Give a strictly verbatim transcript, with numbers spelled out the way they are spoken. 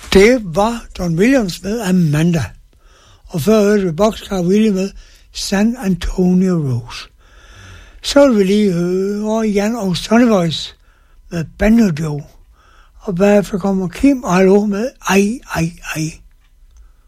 Det var Don Williams med Amanda. Og før hørte vi Boxcar Willie med San Antonio Rose. Så vil vi lige høre Jan og Sonny Voice med Banjo Joe. Og bagefter kommer Kim og Hallo med Ej, Ej, Ej.